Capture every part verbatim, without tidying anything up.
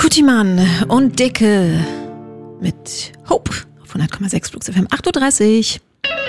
Kutimann und Dicke mit Hope auf hundert Komma sechs Flux F M, acht Uhr dreißig.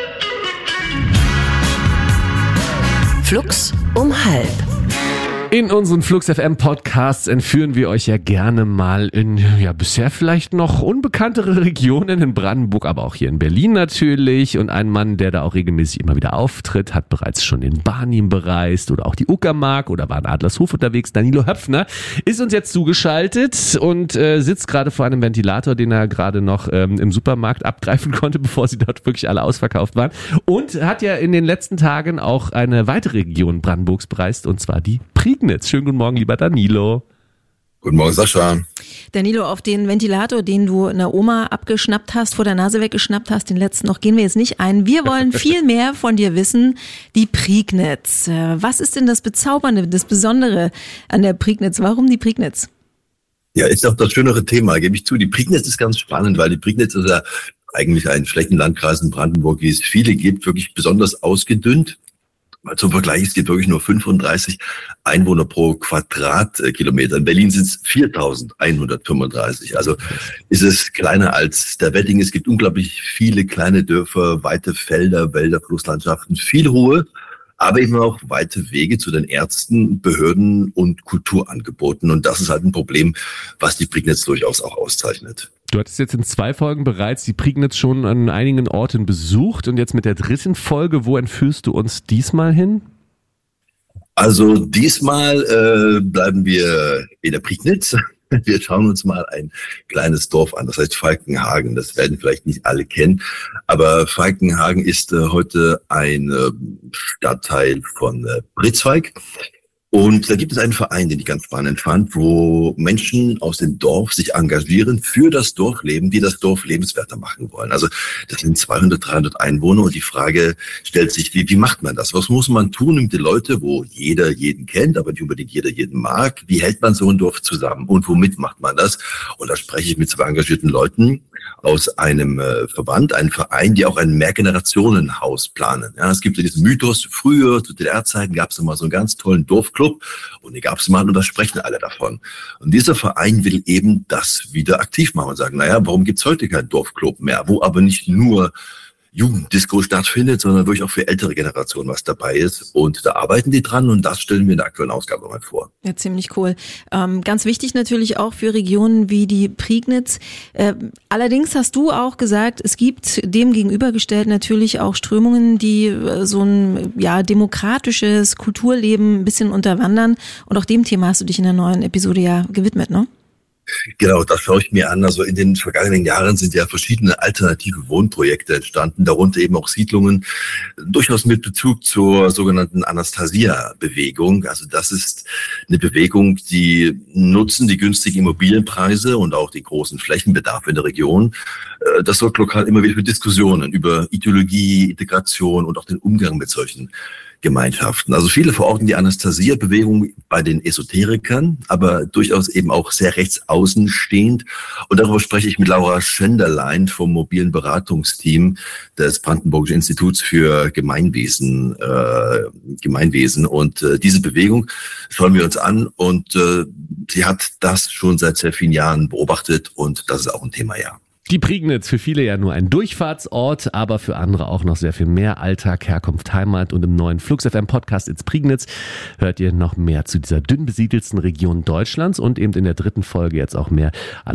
Flux um halb. In unseren Flux F M Podcasts entführen wir euch ja gerne mal in, ja, bisher vielleicht noch unbekanntere Regionen in Brandenburg, aber auch hier in Berlin natürlich. Und ein Mann, der da auch regelmäßig immer wieder auftritt, hat bereits schon den Barnim bereist oder auch die Uckermark oder war in Adlershof unterwegs. Danilo Höpfner ist uns jetzt zugeschaltet und äh, sitzt gerade vor einem Ventilator, den er gerade noch ähm, im Supermarkt abgreifen konnte, bevor sie dort wirklich alle ausverkauft waren. Und hat ja in den letzten Tagen auch eine weitere Region Brandenburgs bereist, und zwar die Prignitz. Schönen guten Morgen, lieber Danilo. Guten Morgen, Sascha. Danilo, auf den Ventilator, den du einer Oma abgeschnappt hast, vor der Nase weggeschnappt hast, den letzten noch, gehen wir jetzt nicht ein. Wir wollen viel mehr von dir wissen. Die Prignitz. Was ist denn das Bezaubernde, das Besondere an der Prignitz? Warum die Prignitz? Ja, ist auch das schönere Thema, gebe ich zu. Die Prignitz ist ganz spannend, weil die Prignitz ist ja eigentlich ein Flächenlandkreis in Brandenburg, wie es viele gibt, wirklich besonders ausgedünnt. Zum Vergleich, es gibt wirklich nur fünfunddreißig Einwohner pro Quadratkilometer. In Berlin sind es viertausendeinhundertfünfunddreißig. Also ist es kleiner als der Wedding. Es gibt unglaublich viele kleine Dörfer, weite Felder, Wälder, Flusslandschaften, viel Ruhe, aber eben auch weite Wege zu den Ärzten, Behörden und Kulturangeboten. Und das ist halt ein Problem, was die Prignitz durchaus auch auszeichnet. Du hattest jetzt in zwei Folgen bereits die Prignitz schon an einigen Orten besucht und jetzt mit der dritten Folge, wo entführst du uns diesmal hin? Also diesmal äh, bleiben wir in der Prignitz. Wir schauen uns mal ein kleines Dorf an, das heißt Falkenhagen. Das werden vielleicht nicht alle kennen, aber Falkenhagen ist äh, heute ein äh, Stadtteil von äh, Pritzwalk. Und da gibt es einen Verein, den ich ganz spannend fand, wo Menschen aus dem Dorf sich engagieren für das Dorfleben, die das Dorf lebenswerter machen wollen. Also das sind zweihundert, dreihundert Einwohner und die Frage stellt sich, wie, wie macht man das? Was muss man tun, um die Leute, wo jeder jeden kennt, aber nicht unbedingt jeder jeden mag, wie hält man so ein Dorf zusammen und womit macht man das? Und da spreche ich mit zwei engagierten Leuten aus einem äh, Verband, einem Verein, die auch ein Mehrgenerationenhaus planen. Ja, es gibt ja diesen Mythos, früher zu D D R-Zeiten gab es immer so einen ganz tollen Dorfclub und den gab es mal und da sprechen alle davon. Und dieser Verein will eben das wieder aktiv machen und sagen, naja, warum gibt es heute keinen Dorfclub mehr, wo aber nicht nur Jugenddisco stattfindet, sondern wirklich auch für ältere Generationen was dabei ist. Und da arbeiten die dran und das stellen wir in der aktuellen Ausgabe mal vor. Ja, ziemlich cool. Ähm, ganz wichtig natürlich auch für Regionen wie die Prignitz. Äh, allerdings hast du auch gesagt, es gibt dem gegenübergestellt natürlich auch Strömungen, die äh, so ein ja demokratisches Kulturleben ein bisschen unterwandern. Und auch dem Thema hast du dich in der neuen Episode ja gewidmet, ne? Genau, das schaue ich mir an. Also in den vergangenen Jahren sind ja verschiedene alternative Wohnprojekte entstanden, darunter eben auch Siedlungen, durchaus mit Bezug zur sogenannten Anastasia-Bewegung. Also das ist eine Bewegung, die nutzen die günstigen Immobilienpreise und auch den großen Flächenbedarf in der Region. Das sorgt lokal immer wieder für Diskussionen über Ideologie, Integration und auch den Umgang mit solchen Gemeinschaften. Also viele verorten die Anastasia-Bewegung bei den Esoterikern, aber durchaus eben auch sehr rechts außen stehend. Und darüber spreche ich mit Laura Schenderlein vom mobilen Beratungsteam des Brandenburgischen Instituts für Gemeinwesen. Äh, Gemeinwesen. Und äh, diese Bewegung schauen wir uns an und äh, sie hat das schon seit sehr vielen Jahren beobachtet und das ist auch ein Thema, ja. Die Prignitz, für viele ja nur ein Durchfahrtsort, aber für andere auch noch sehr viel mehr Alltag, Herkunft, Heimat. Und im neuen Flux F M Podcast It's Prignitz hört ihr noch mehr zu dieser dünn besiedelsten Region Deutschlands und eben in der dritten Folge jetzt auch mehr